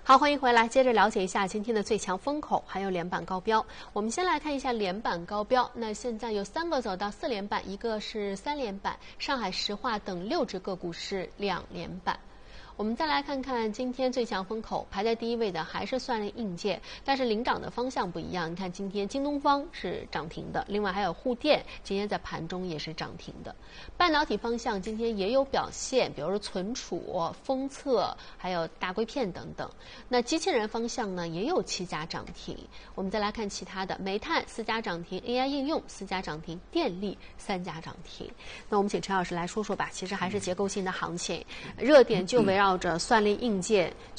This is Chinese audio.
好，欢迎回来，接着了解一下今天的最强风口，还有连板高标。我们先来看一下连板高标，那现在有3个走到4连板，一个是3连板，上海石化等6只个股是2连板。我们再来看看今天最强风口，排在第一位的还是算力硬件，但是领涨的方向不一样。你看今天京东方是涨停的，另外还有沪电今天在盘中也是涨停的。半导体方向今天也有表现，比如说存储、封测，还有大硅片等等。那机器人方向呢，也有7家涨停。我们再来看其他的，煤炭4家涨停 ，AI 应用4家涨停，电力3家涨停。那我们请陈老师来说说吧，其实还是结构性的行情，热点就围绕着算力硬件。